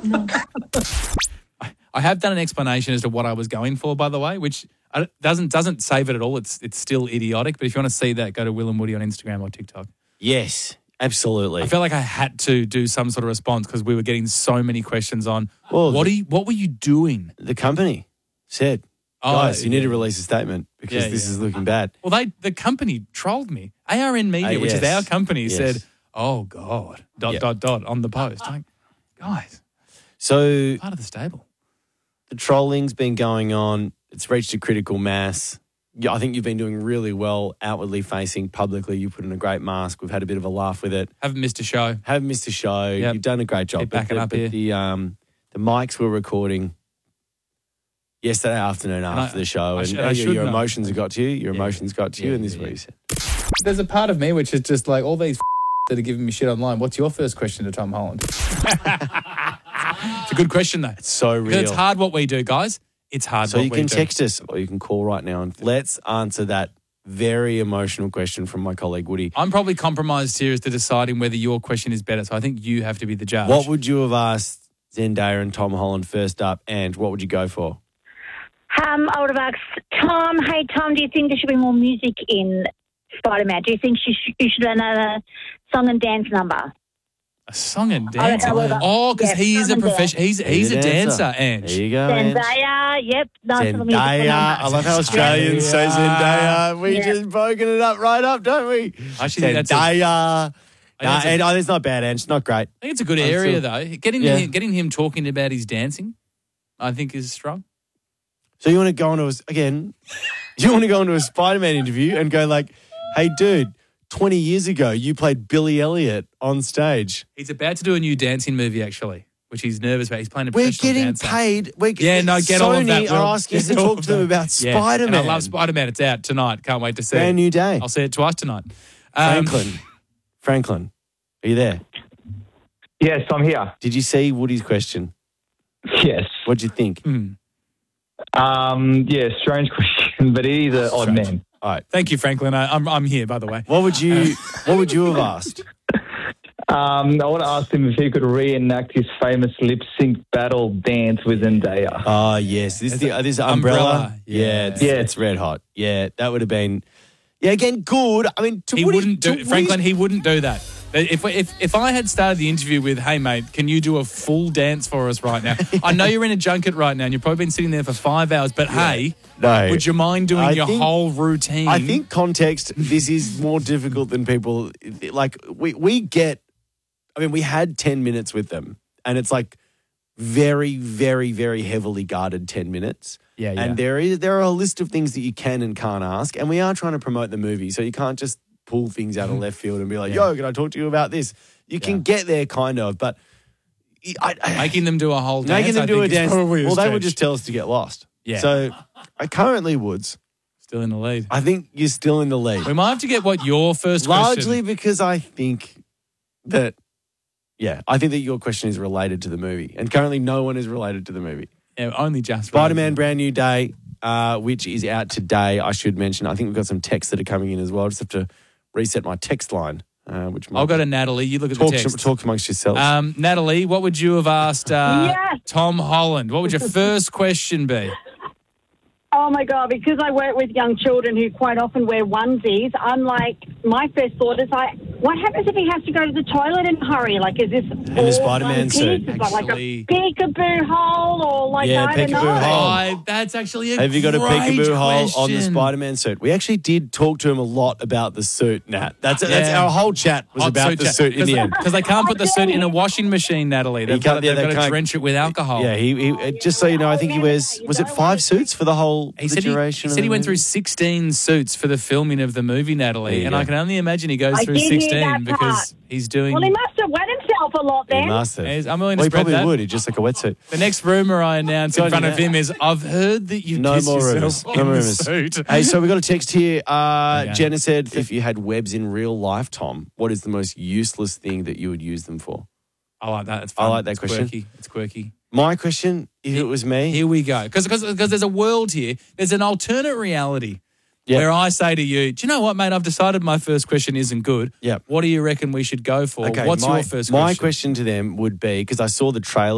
No. I have done an explanation as to what I was going for, by the way, which doesn't save it at all. It's still idiotic. But if you want to see that, go to Will and Woody on Instagram or TikTok. Yes, absolutely. I felt like I had to do some sort of response because we were getting so many questions on what were you doing? The company said, guys, you need to release a statement because this is looking bad. Well, the company trolled me. ARN Media, which is our company, said, "Oh God, ... on the post." Like, guys, so part of the stable. The trolling's been going on. It's reached a critical mass. I think you've been doing really well outwardly facing publicly. You put in a great mask. We've had a bit of a laugh with it. Haven't missed a show. You've done a great job. Keep backing up here. The mics were recording yesterday afternoon after the show. And your emotions got to you. Your emotions got to you. And this is what you said. There's a part of me which is just like all these that are giving me shit online. What's your first question to Tom Holland? It's a good question, though. It's so real. Because it's hard what we do, guys. It's hard what we do. So you can text us or you can call right now and let's answer that very emotional question from my colleague Woody. I'm probably compromised here as to deciding whether your question is better, so I think you have to be the judge. What would you have asked Zendaya and Tom Holland first up, and what would you go for? I would have asked Tom, hey, Tom, do you think there should be more music in Spider-Man? Do you think you should run a song and dance number? A song and dance? Oh, because he is a professional. He's a dancer, Ange. There you go, Zendaya, yep. Zendaya. I love how Australians say Zendaya. We just broken it up right up, don't we? Actually, Zendaya. It's not bad, Ange. It's not great. I think it's a good area, though. Getting him talking about his dancing, I think, is strong. So you want to go into a Spider-Man interview and go like, hey, dude, 20 years ago, you played Billy Elliot on stage. He's about to do a new dancing movie, actually, which he's nervous about. He's playing a professional dancer. We're getting paid. Get all of that. Sony are asking us to talk to them about Spider-Man. And I love Spider-Man. It's out tonight. Can't wait to see it. Brand new day. I'll see it twice tonight. Franklin, are you there? Yes, I'm here. Did you see Woody's question? Yes. What'd you think? Strange question, but he is an odd man. All right. Thank you, Franklin. I'm here, by the way. What would you have asked? I want to ask him if he could reenact his famous lip sync battle dance with Zendaya. Oh, yes. This umbrella. Yeah. It's red hot. Yeah, that would have been. Yeah, again, good. I mean, he wouldn't do that. If I had started the interview with, hey, mate, can you do a full dance for us right now? I know you're in a junket right now and you've probably been sitting there for 5 hours, but would you mind doing your whole routine? I think context, this is more difficult than people, like, we get, I mean, we had 10 minutes with them and it's like very, very, very heavily guarded 10 minutes. Yeah. And there are a list of things that you can and can't ask, and we are trying to promote the movie, so you can't just pull things out of left field and be like, yo, can I talk to you about this? You can get there kind of, but making them do a whole dance. Making them do a dance. Well, they would just tell us to get lost. Yeah. So I currently Woods. Still in the lead. I think you're still in the lead. We might have to get what your first question. Largely because I think that your question is related to the movie, and currently no one is related to the movie. Yeah, only just Spider-Man Brand New Day, which is out today, I should mention. I think we've got some texts that are coming in as well. I just have to reset my text line. I'll go to Natalie. You look at the text. Talk amongst yourselves. Natalie, what would you have asked Tom Holland? What would your first question be? Oh, my God, because I work with young children who quite often wear onesies, I'm like, my first thought is what happens if he has to go to the toilet in a hurry? Like, is this in a Spider-Man suit? Is like a peekaboo hole or like, I don't know. Oh, that's actually a Have you got a peekaboo hole on the question. Spider-Man suit? We actually did talk to him a lot about the suit, Nat. That's our whole chat was about the suit in the end. Because they can't put the suit in a washing machine, Natalie. They've got to drench it with alcohol. Yeah, he just so you know, I think he wears, was it 5 suits for the whole duration? He said he went through 16 suits for the filming of the movie, Natalie. And I can only imagine he goes through 16 because he's doing... Well, he must have wet himself a lot then. He must have. I'm willing to he spread probably that. would. He'd just like a wetsuit. The next rumour I announce in front of him is, I've heard that you pissed yourself in the suit. Hey, so we got a text here. Jenna said, if you had webs in real life, Tom, what is the most useless thing that you would use them for? I like that. It's fun. I like that question. It's quirky. My question, if it was me... Here we go. Because there's a world here. There's an alternate reality where I say to you, do you know what, mate? I've decided my first question isn't good. Yep. What do you reckon we should go for? Okay, What's your first question? My question to them would be, because I saw the trailer